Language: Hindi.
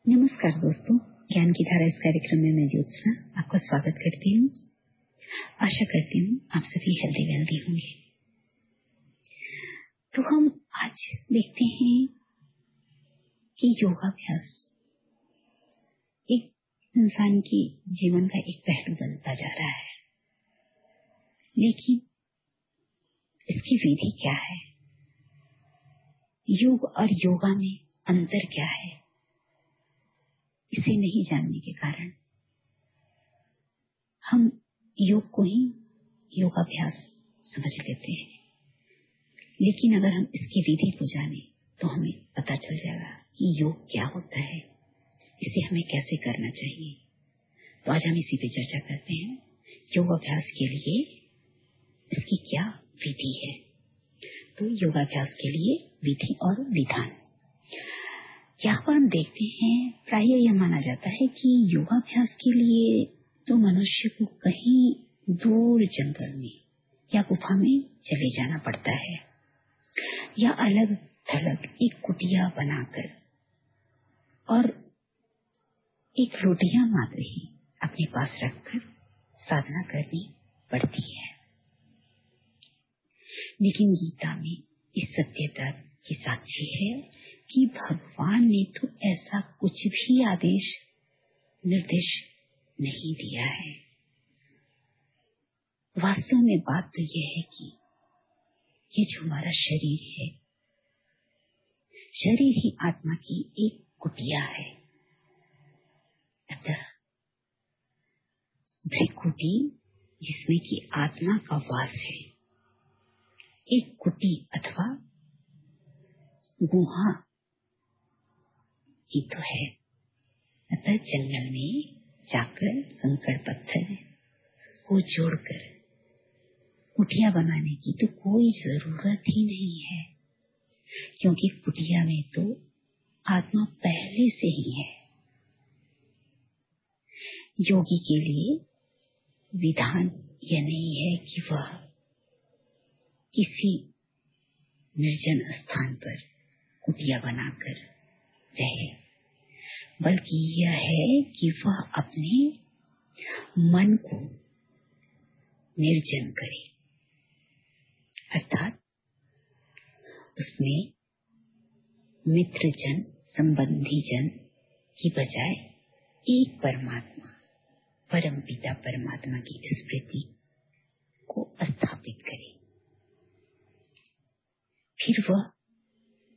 नमस्कार दोस्तों, ज्ञान की धारा इस कार्यक्रम में मैं ज्योत्सना आपका स्वागत करती हूँ। आशा करती हूँ आप सभी हेल्दी वेल्दी होंगे। तो हम आज देखते हैं कि योगाभ्यास एक इंसान के जीवन का एक पहलू बनता जा रहा है, लेकिन इसकी विधि क्या है, योग और योगा में अंतर क्या है, इसे नहीं जानने के कारण हम योग को ही योगाभ्यास समझ लेते हैं। लेकिन अगर हम इसकी विधि को जाने तो हमें पता चल जाएगा कि योग क्या होता है, इसे हमें कैसे करना चाहिए। तो आज हम इसी पे चर्चा करते हैं। योगाभ्यास के लिए इसकी क्या विधि है। तो योगाभ्यास के लिए विधि और विधान यहाँ पर हम देखते हैं, प्राय यह माना जाता है कि योगाभ्यास के लिए तो मनुष्य को कहीं दूर जंगल में या गुफा में चले जाना पड़ता है, या अलग थलग एक कुटिया बनाकर और एक रोटियां मात्र ही अपने पास रखकर साधना करनी पड़ती है। लेकिन गीता में इस सत्यता की साक्षी है कि भगवान ने तो ऐसा कुछ भी आदेश निर्देश नहीं दिया है। वास्तव में बात तो यह है कि ये जो हमारा शरीर है, शरीर ही आत्मा की एक कुटिया है। अतः भ्रिकुटी जिसमें कि आत्मा का वास है, एक कुटी अथवा गुहा ही तो है। अतः जंगल में जाकर कंकड़ पत्थर को जोड़कर कुटिया बनाने की तो कोई जरूरत ही नहीं है, क्योंकि कुटिया में तो आत्मा पहले से ही है। योगी के लिए विधान यह नहीं है कि वह किसी निर्जन स्थान पर कुटिया बनाकर रहे, बल्कि यह है कि वह अपने मन को निर्जन करे, अर्थात उसमें मित्रजन संबंधी जन की बजाय एक परमात्मा परम पिता परमात्मा की स्मृति को स्थापित करे। फिर वह